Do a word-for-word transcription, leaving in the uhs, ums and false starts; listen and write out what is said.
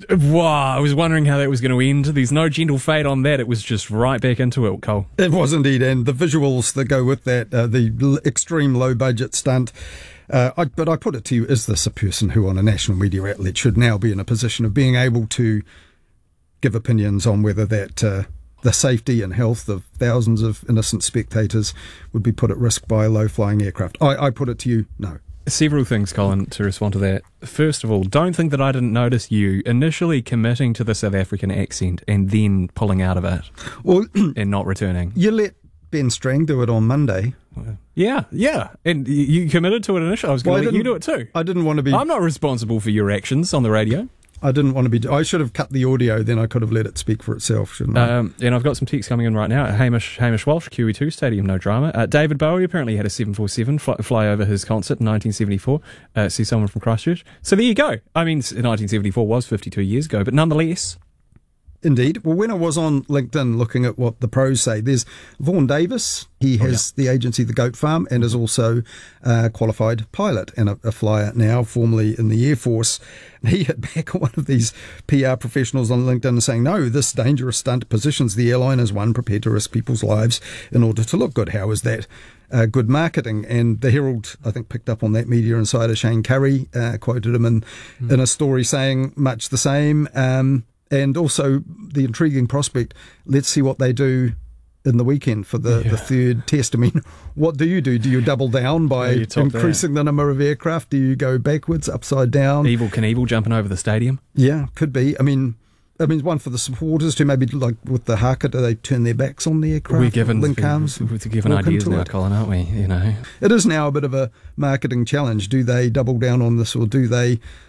Wow, I was wondering how that was going to end. There's no gentle fade on that. It was just right back into it, Cole. It was indeed, and the visuals that go with that, uh, the l- extreme low-budget stunt. Uh, I, but I put it to you, is this a person who on a national media outlet should now be in a position of being able to give opinions on whether that uh, the safety and health of thousands of innocent spectators would be put at risk by a low-flying aircraft? I, I put it to you, no. Several things, Colin, to respond to that. First of all, don't think that I didn't notice you initially committing to the South African accent and then pulling out of it Well, and not returning. you let Ben Strang do it on Monday. Yeah, yeah. And y- you committed to it initially. I was going Well, to I let you do didn't- it too. I didn't want to be. I'm not responsible for your actions on the radio. I didn't want to be. I should have cut the audio. Then I could have let it speak for itself, shouldn't I? Um, and I've got some texts coming in right now. Hamish Hamish Walsh, Q E two Stadium, no drama. Uh, David Bowie apparently had a seven forty-seven fly, fly over his concert in nineteen seventy-four. Uh, see someone from Christchurch. So there you go. I mean, nineteen seventy-four was fifty-two years ago, but nonetheless. Indeed. Well, when I was on LinkedIn looking at what the pros say, there's Vaughan Davis. He has oh, yeah. the agency The Goat Farm and is also a qualified pilot and a, a flyer now, formerly in the Air Force. He hit back at one of these P R professionals on LinkedIn saying, no, this dangerous stunt positions the airline as one prepared to risk people's lives in order to look good. How is that uh, good marketing? And the Herald, I think, picked up on that. Media insider Shane Curry uh, quoted him in, mm. in a story saying much the same. Um, And also the intriguing prospect, let's see what they do in the weekend for the, yeah. the third test. I mean, what do you do? Do you double down by yeah, increasing that. the number of aircraft? Do you go backwards, upside down? Evel Knievel jumping over the stadium? Yeah, could be. I mean, I mean, one for the supporters too, maybe like with the haka, do they turn their backs on the aircraft? We're given, link arms, we're given ideas now, it. Colin, aren't we? You know, it is now a bit of a marketing challenge. Do they double down on this, or do they